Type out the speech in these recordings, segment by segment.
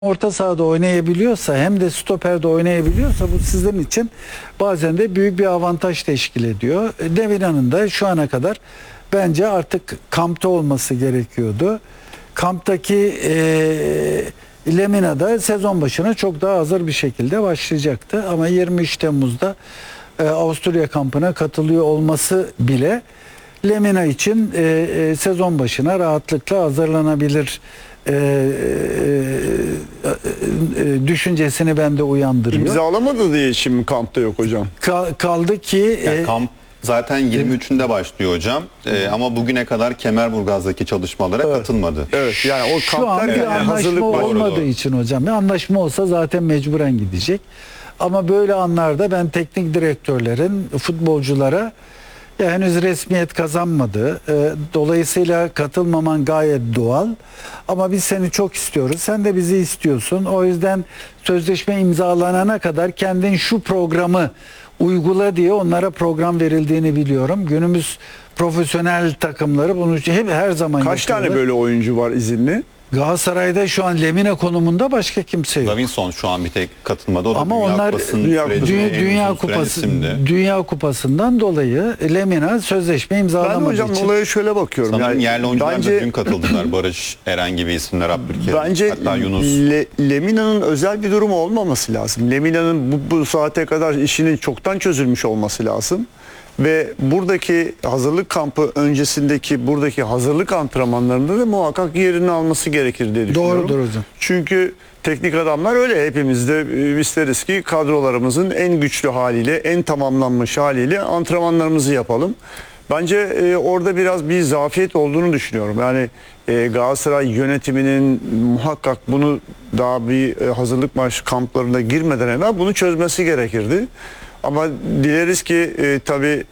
orta sahada oynayabiliyorsa hem de stoperde oynayabiliyorsa bu sizin için bazen de büyük bir avantaj teşkil ediyor. Lemina'nın da şu ana kadar bence artık kampta olması gerekiyordu. Kamptaki Lemina da sezon başına çok daha hazır bir şekilde başlayacaktı. Ama 23 Temmuz'da Avusturya kampına katılıyor olması bile Lemina için sezon başına rahatlıkla hazırlanabilir düşüncesini bende uyandırıyor. İmzalamadı diye şimdi kampta yok hocam. Kaldı ki Yani kamp zaten 23'ünde başlıyor hocam. Ama bugüne kadar Kemerburgaz'daki çalışmalara katılmadı. Evet, yani o şu an kampta bir anlaşma hazırlık var. olmadığı için hocam. Bir anlaşma olsa zaten mecburen gidecek. Ama böyle anlarda ben teknik direktörlerin futbolculara henüz resmiyet kazanmadı. Dolayısıyla katılmaman gayet doğal. Ama biz seni çok istiyoruz. Sen de bizi istiyorsun. O yüzden sözleşme imzalanana kadar kendin şu programı uygula diye onlara program verildiğini biliyorum. Günümüz profesyonel takımları bunu hep her zaman Kaç yapıyorlar. tane böyle oyuncu var izinli? Galatasaray'da şu an Lemina konumunda başka kimse yok. Davinson şu an bir tek katılmadı. O da Ama onlar Dünya Kupası'ndan dolayı Lemina sözleşme Ben imzalamadığı hocam için. olaya şöyle bakıyorum. Sanırım Yani yerli oyuncular bence, da dün katıldılar. Barış, Eren gibi isimler, Abdülkerim, bence hatta Yunus. Lemina'nın özel bir durumu olmaması lazım. Lemina'nın bu saate kadar işinin çoktan çözülmüş olması lazım. Ve buradaki hazırlık kampı öncesindeki buradaki hazırlık antrenmanlarında da muhakkak yerini alması gerekir diye düşünüyorum. Doğrudur hocam. Çünkü teknik adamlar öyle, hepimiz de isteriz ki kadrolarımızın en güçlü haliyle, en tamamlanmış haliyle antrenmanlarımızı yapalım. Bence orada biraz bir zafiyet olduğunu düşünüyorum. Yani Galatasaray yönetiminin muhakkak bunu daha bir hazırlık maç kamplarına girmeden evvel bunu çözmesi gerekirdi. Ama dileriz ki tabii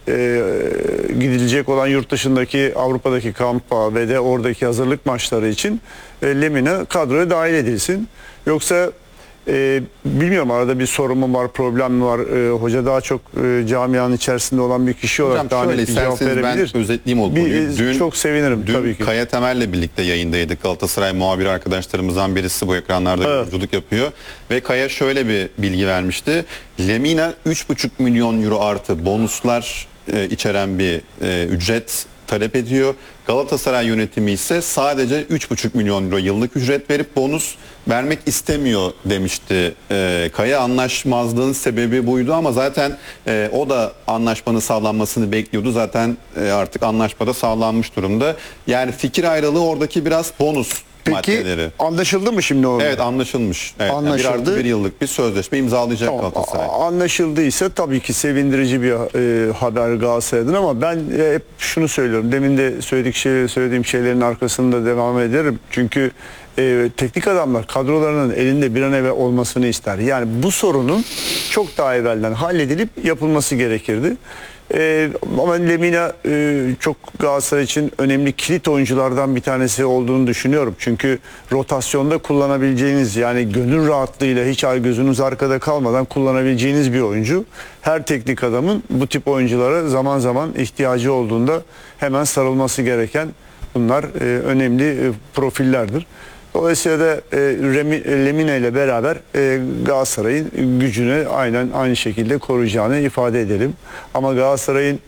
gidilecek olan yurt dışındaki Avrupa'daki kampa ve de oradaki hazırlık maçları için Lemina kadroya dahil edilsin. Yoksa bilmiyorum, arada bir sorun mu var, problem mi var? Hoca daha çok camianın içerisinde olan bir kişi olarak Hocam daha şöyle net bir cevap isterseniz verebilir. ben özetleyeyim o konuyu. Çok sevinirim dün tabii ki. Kaya Temel'le birlikte yayındaydık. Galatasaray muhabiri arkadaşlarımızdan birisi bu ekranlarda yolculuk yapıyor. Ve Kaya şöyle bir bilgi vermişti. Lemina 3,5 milyon euro artı bonuslar içeren bir ücret talep ediyor. Galatasaray yönetimi ise sadece 3,5 milyon euro yıllık ücret verip bonus vermek istemiyor demişti. Kaya anlaşmazlığın sebebi buydu ama zaten o da anlaşmanın sağlanmasını bekliyordu. Zaten artık anlaşmada sağlanmış durumda. Yani fikir ayrılığı oradaki biraz bonus maddeleri. Peki anlaşıldı mı şimdi o? Evet, anlaşılmış. Evet, Anlaşıldı. Yani 1+1 yıllık bir sözleşme imzalayacak Tamam, Galatasaray. anlaşıldıysa tabii ki sevindirici bir haber Galatasaray'dan, ama ben hep şunu söylüyorum. Demin de söylediğim şeylerin arkasında devam ederim. Çünkü teknik adamlar kadrolarının elinde bir an evvel olmasını ister. Yani bu sorunun çok daha evvelden halledilip yapılması gerekirdi. Ama Lemina çok Galatasaray için önemli kilit oyunculardan bir tanesi olduğunu düşünüyorum. Çünkü rotasyonda kullanabileceğiniz, yani gönül rahatlığıyla hiç gözünüz arkada kalmadan kullanabileceğiniz bir oyuncu. Her teknik adamın bu tip oyunculara zaman zaman ihtiyacı olduğunda hemen sarılması gereken bunlar önemli profillerdir. Dolayısıyla da Lemina ile beraber Galatasaray'ın gücünü aynı şekilde koruyacağını ifade edelim. Ama Galatasaray'ın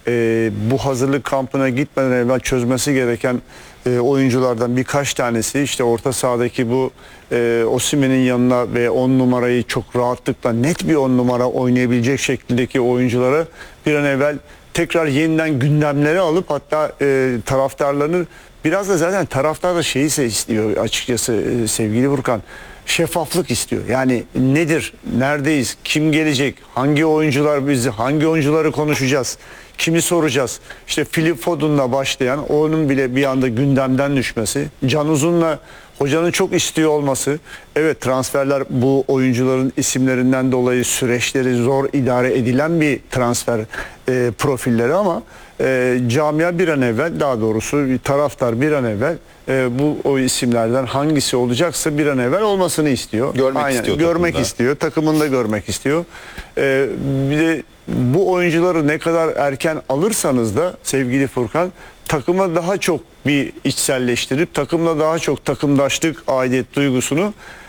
bu hazırlık kampına gitmeden evvel çözmesi gereken oyunculardan birkaç tanesi, işte orta sahadaki bu Osimhen'in yanına ve 10 numarayı çok rahatlıkla net bir 10 numara oynayabilecek şekildeki oyunculara bir an evvel tekrar yeniden gündemlere alıp, hatta taraftarlarını biraz da, zaten taraftar da şeyi istiyor açıkçası sevgili Burkan, şeffaflık istiyor. Yani nedir, neredeyiz, kim gelecek, hangi oyuncular hangi oyuncuları konuşacağız, kimi soracağız. İşte Phil Foden'la başlayan, onun bile bir anda gündemden düşmesi, Can Uzun'la hocanın çok istiyor olması. Evet, transferler bu oyuncuların isimlerinden dolayı süreçleri zor idare edilen bir transfer profilleri, ama camia bir an evvel, daha doğrusu taraftar bir an evvel o isimlerden hangisi olacaksa bir an evvel olmasını istiyor. Görmek istiyor. Takımında görmek istiyor. Bir de bu oyuncuları ne kadar erken alırsanız da sevgili Furkan, takıma daha çok bir içselleştirip takımla daha çok takımdaşlık, aidiyet duygusunu